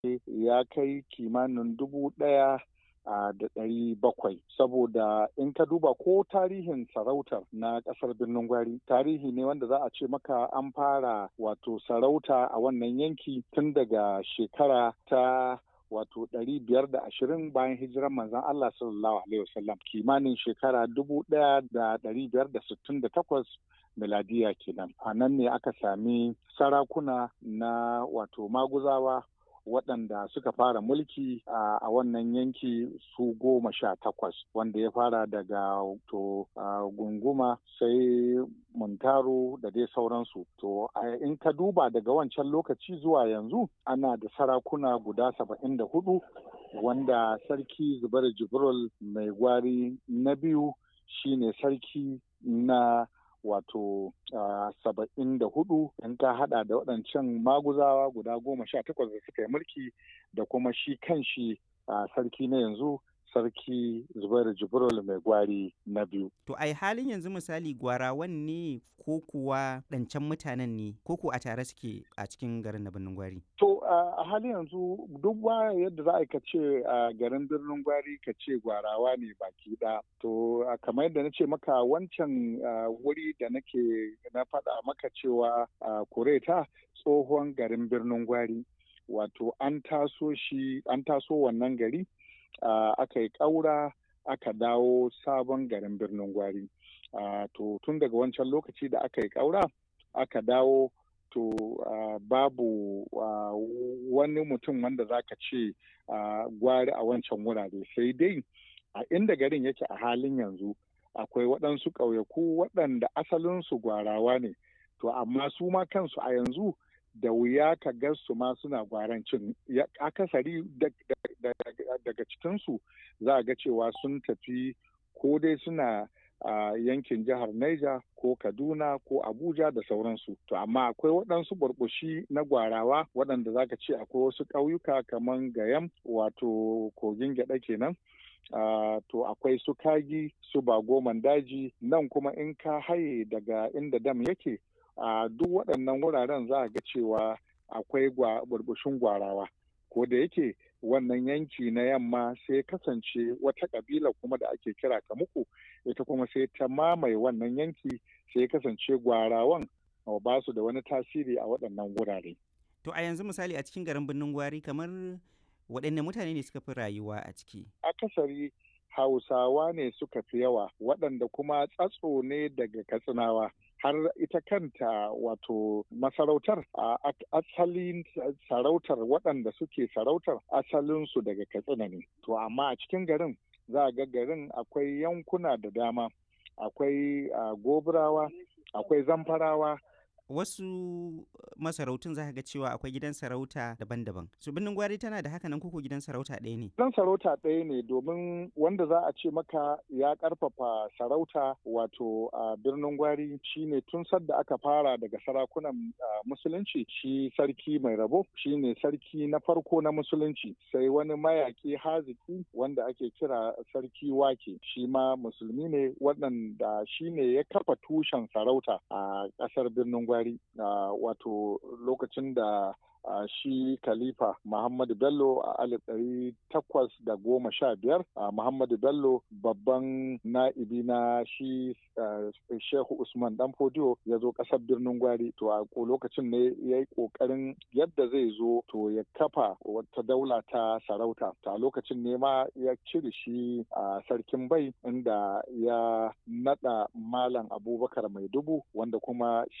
ya kai kimanin 1,700 saboda in ka duba ko tarihin sarautar na ƙasar Birnin Gwari tarihi ne wanda za a ce maka an fara wato sarauta a wannan yanki tun daga shekara ta 520 bayan hijiran manzon Allah sallallahu alaihi wasallam kimanin shekara 1568 miladiya kenan. A nan ne aka sami sarakuna na maguzawa waɗanda suka fara mulki a wannan yanki su 18 wanda ya fara daga gunguma sai muntaru da dai sauransu. To in ka duba daga wancan lokaci zuwa yanzu ana da sarakuna guda 74 wanda sarki Zubair Jibril mai gwari na biyu shine sarki na 74 in ka hada da waɗancan maguzawa guda 18 da suka yi mulki da kuma shi kanshi sarki na yanzu sarki Zubair Jibril mai gwari na biyu. To ai halin yanzu misali gwarawan ne ko kuwa ɗancan mutanen ne ko a tare suke a cikin garin na Birnin Gwari? To a halin yanzu duk ba yadda za a ce a garin Birnin Gwari ka ce gwarawa ne baki ɗaya. To kamar yadda na ce maka wancan wuri da na faɗa maka cewa Kureta tsohon garin Birnin Gwari an taso wannan gari aka yi ƙaura aka dawo sabon garin Birnin Gwari. To tun daga wancan lokaci da aka yi ƙaura aka dawo babu wani mutum wanda za ka ce gwari a wancan wurare sai dai a inda garin yake a halin yanzu akwai waɗansu ƙauyaku waɗanda asalinsu gwarawa ne. To amma su ma kansu a yanzu da wuya ka ga su ma suna gwarancin akasari daga cikinsu za a ga cewa sun tafi ko dai suna yankin jihar Niger ko Kaduna ko Abuja da sauransu. To amma akwai waɗansu burbushi na gwarawa waɗanda za ka ce akwai wasu ƙauyuka kamar Gayam kogin gyaɗa kenan. To akwai su Kagi su Bagoman daji nan kuma in ka haye daga inda dam yake duk waɗannan wuraren za a ga cewa akwai burbushin gwarawa ko da yake wannan yanki na yamma sai kasance wata ƙabila kuma da ake kira Kamuku ita kuma sai ta mamaye wannan yanki sai kasance gwarawan ba su da wani tasiri a waɗannan wurare. To a yanzu misali a cikin garin Birnin Gwari kamar waɗanne mutane ne suka fi rayuwa a ciki? Akasari Hausawa ne suka fi yawa waɗanda kuma tsatso ne daga Katsinawa. Har ita kanta masarautar asalin sarautar waɗanda suke sarautar asalinsu daga Katsina ne. To amma a cikin garin za a ga garin akwai yankuna da dama, akwai Gobirawa, akwai Zamfarawa. Wasu masarautun za ka ga cewa akwai gidan sarauta daban-daban. Su Birnin Gwari tana da haka nan koko gidan sarauta ɗaya ne? Gidan sarauta ɗaya ne domin wanda za a ce maka ya ƙarfafa sarauta a Birnin Gwari shine tun sadda aka fara daga sarakunan musulunci shi sarki mai rabo shine sarki na farko na musulunci sai wani mayaki haziki wanda ake kira sarki wake shi ma musulmi ne waɗanda shine ya kafa tushen sarauta a ƙasar Birnin Gwari. Lokacin da shi Khalifa Muhammadu Bello a 1815 Muhammadu Bello babban na'ibi na shi Shehu Usman Dan Fodiyo ya zo ƙasar Birnin Gwari to a lokacin ne ya yi ƙoƙarin yadda zai zo to ya kafa wata daula ta sarauta a lokacin ne ma ya cire shi a sarkin bai inda ya naɗa Malam Abubakar Mai Dubu wanda kuma